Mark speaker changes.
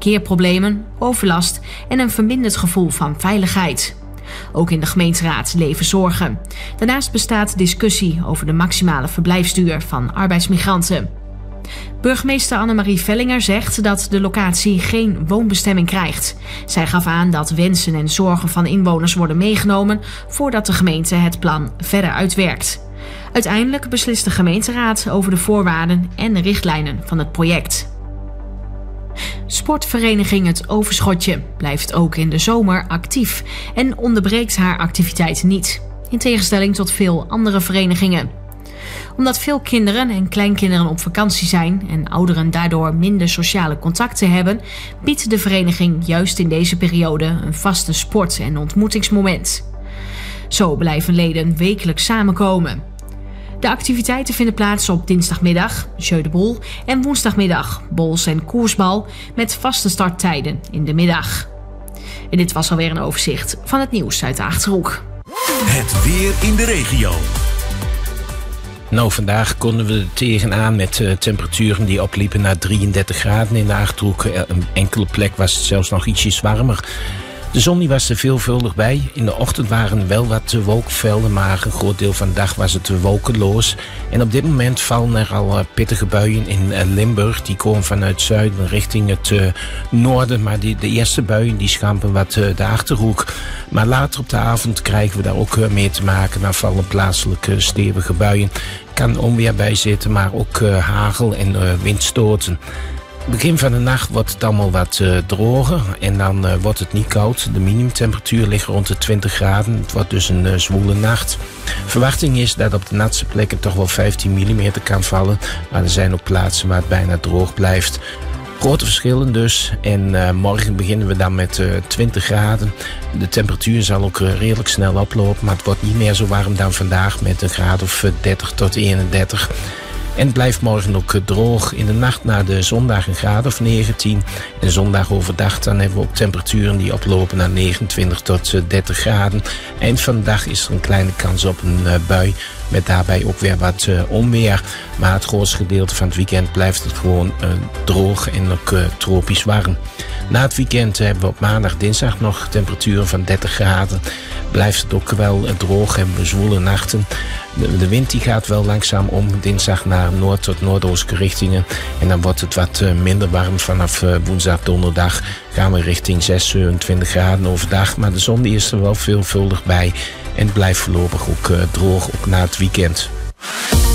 Speaker 1: parkeerproblemen, overlast en een verminderd gevoel van veiligheid. Ook in de gemeenteraad leven zorgen. Daarnaast bestaat discussie over de maximale verblijfsduur van arbeidsmigranten. Burgemeester Annemarie Vellinger zegt dat de locatie geen woonbestemming krijgt. Zij gaf aan dat wensen en zorgen van inwoners worden meegenomen voordat de gemeente het plan verder uitwerkt. Uiteindelijk beslist de gemeenteraad over de voorwaarden en de richtlijnen van het project. Sportvereniging Het Overschotje blijft ook in de zomer actief en onderbreekt haar activiteiten niet, in tegenstelling tot veel andere verenigingen. Omdat veel kinderen en kleinkinderen op vakantie zijn en ouderen daardoor minder sociale contacten hebben, biedt de vereniging juist in deze periode een vaste sport- en ontmoetingsmoment. Zo blijven leden wekelijks samenkomen. De activiteiten vinden plaats op dinsdagmiddag, jeu de boule, en woensdagmiddag, bols en koersbal, met vaste starttijden in de middag. En dit was alweer een overzicht van het nieuws uit de Achterhoek.
Speaker 2: Het weer in de regio.
Speaker 3: Nou, vandaag konden we er tegenaan met temperaturen die opliepen naar 33 graden in de Achterhoek. Een enkele plek was het zelfs nog ietsjes warmer. De zon die was er veelvuldig bij. In de ochtend waren er wel wat wolkenvelden, maar een groot deel van de dag was het wolkenloos. En op dit moment vallen er al pittige buien in Limburg. Die komen vanuit zuiden richting het noorden. Maar de eerste buien die schampen wat de Achterhoek. Maar later op de avond krijgen we daar ook mee te maken. Dan vallen plaatselijke stevige buien. Kan onweer bij zitten, maar ook hagel en windstoten. Begin van de nacht wordt het allemaal wat droger en dan wordt het niet koud. De minimumtemperatuur ligt rond de 20 graden. Het wordt dus een zwoele nacht. Verwachting is dat op de natste plekken toch wel 15 mm kan vallen. Maar er zijn ook plaatsen waar het bijna droog blijft. Grote verschillen dus. En morgen beginnen we dan met 20 graden. De temperatuur zal ook redelijk snel oplopen. Maar het wordt niet meer zo warm dan vandaag met een graad of 30 tot 31. En het blijft morgen ook droog. In de nacht naar de zondag een graad of 19. En zondag overdag dan hebben we ook temperaturen die oplopen naar 29 tot 30 graden. Eind van de dag is er een kleine kans op een bui. Met daarbij ook weer wat onweer. Maar het grootste gedeelte van het weekend blijft het gewoon droog en ook tropisch warm. Na het weekend hebben we op maandag, dinsdag nog temperaturen van 30 graden. Blijft het ook wel droog en zwoele nachten. De wind die gaat wel langzaam om. Dinsdag naar noord tot noordoostelijke richtingen. En dan wordt het wat minder warm. Vanaf woensdag, donderdag gaan we richting 26 graden overdag. Maar de zon die is er wel veelvuldig bij. En het blijft voorlopig ook droog, ook na het weekend.